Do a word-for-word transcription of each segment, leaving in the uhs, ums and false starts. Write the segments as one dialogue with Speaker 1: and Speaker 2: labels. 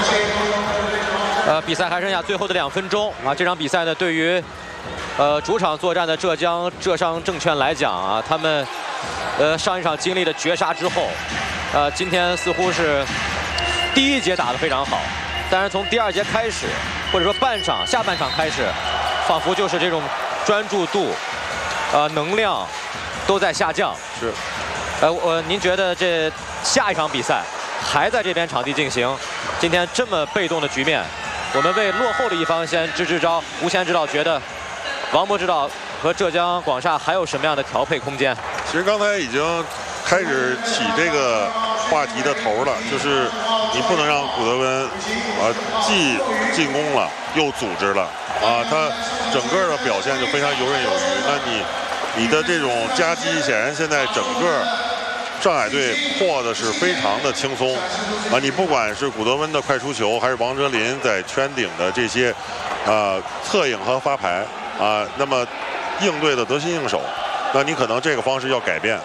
Speaker 1: 呃，比赛还剩下最后的两分钟啊！这场比赛呢，对于呃主场作战的浙江浙商证券来讲啊，他们呃上一场经历了绝杀之后，呃，今天似乎是第一节打得非常好，但是从第二节开始，或者说半场下半场开始，仿佛就是这种专注度、呃能量都在下降。
Speaker 2: 是，
Speaker 1: 呃，我您觉得这下一场比赛还在这边场地进行，今天这么被动的局面？ 我们为落后的一方先支支招。吴谦指导觉得，王博指导和浙江广厦还有什么样的调配空间？
Speaker 2: 其实刚才已经开始起这个话题的头了，就是你不能让古德温啊既进攻了又组织了啊，他整个的表现就非常游刃有余。那你你的这种夹击，显然现在整个 上海队破的是非常的轻松啊！你不管是古德温的快出球，还是王哲林在圈顶的这些呃策应和发牌啊，那么应对的得心应手，那你可能这个方式要改变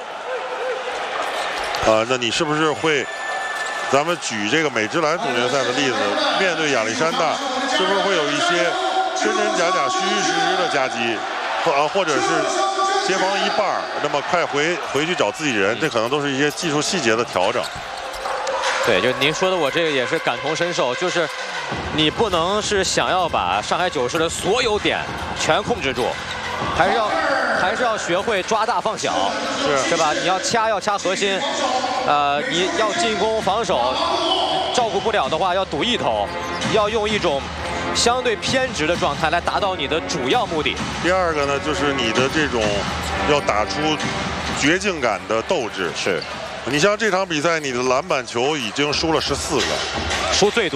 Speaker 2: 啊。那你是不是会？咱们举这个美职篮总决赛的例子，面对亚历山大，是不是会有一些真真假假、虚虚实实的夹击，或啊，或者是 协防一半，那么快回回去找自己人，这可能都是一些技术细节的调整。
Speaker 1: 对，就您说的，我这个也是感同身受，就是你不能是想要把上海九市的所有点全控制住，还是要还是要学会抓大放小，是是吧？你要掐要掐核心，呃，你要进攻防守，照顾不了的话要赌一头，要用一种 相对偏执的状态来达到你的主要目的。
Speaker 2: 第二个呢，就是你的这种要打出绝境感的斗志。是，你像这场比赛，你的篮板球已经输了十四个，
Speaker 1: 输最多。